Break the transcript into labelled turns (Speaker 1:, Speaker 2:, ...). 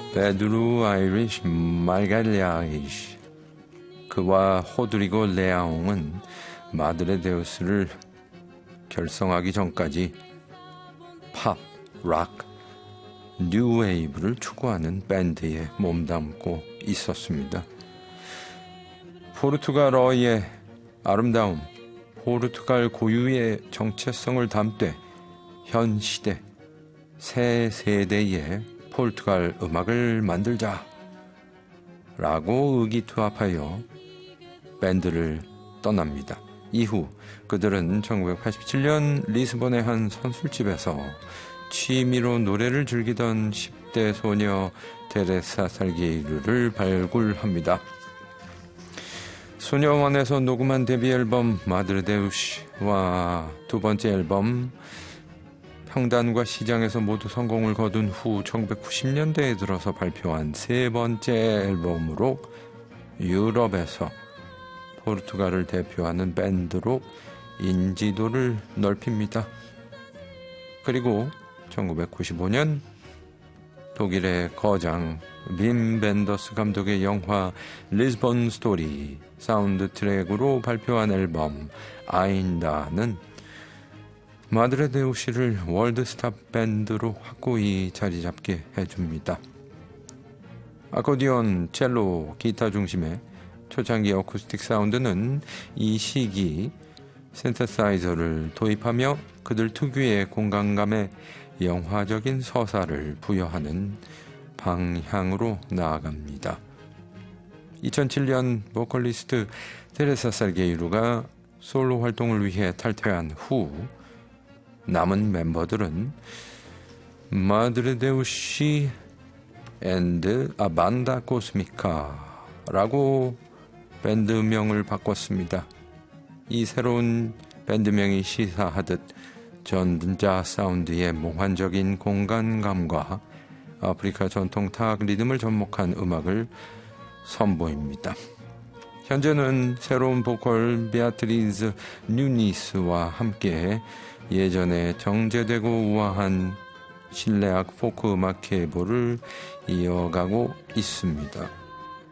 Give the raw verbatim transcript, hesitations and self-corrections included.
Speaker 1: 베드루 아이리쉬 말갈리아이시 그와 호드리고 레아옹은 마드레 데우스를 결성하기 전까지 팝, 락, 뉴웨이브를 추구하는 밴드에 몸담고 있었습니다. 포르투갈어의 아름다움, 포르투갈 고유의 정체성을 담되 현 시대 새 세대의 포르투갈 음악을 만들자 라고 의기투합하여 밴드를 떠납니다. 이후 그들은 천구백팔십칠 년 리스본의 한 선술집에서 취미로 노래를 즐기던 십 대 소녀 테레사 살게이루를 발굴합니다. 소녀원에서 녹음한 데뷔 앨범 마드레데우시와 두 번째 앨범 평단과 시장에서 모두 성공을 거둔 후 천구백구십 년대에 들어서 발표한 세 번째 앨범으로 유럽에서 포르투갈을 대표하는 밴드로 인지도를 넓힙니다. 그리고 천구백구십오 년 독일의 거장 빔 벤더스 감독의 영화 리스본 스토리 사운드 트랙으로 발표한 앨범 아인다는 마드레데우시를 월드스타 밴드로 확고히 자리 잡게 해줍니다. 아코디온, 첼로, 기타 중심의 초창기 어쿠스틱 사운드는 이 시기 신세사이저를 도입하며 그들 특유의 공간감에 영화적인 서사를 부여하는 방향으로 나아갑니다. 이천칠 년 보컬리스트 테레사 살게이루가 솔로 활동을 위해 탈퇴한 후 남은 멤버들은 마드레데우시 앤드 아반다 코스미카라고 밴드명을 바꿨습니다. 이 새로운 밴드명이 시사하듯 전자 사운드의 몽환적인 공간감과 아프리카 전통 타악 리듬을 접목한 음악을 선보입니다. 현재는 새로운 보컬 베아트리즈 뉴니스와 함께 예전에 정제되고 우아한 실내악 포크 음악 계보를 이어가고 있습니다.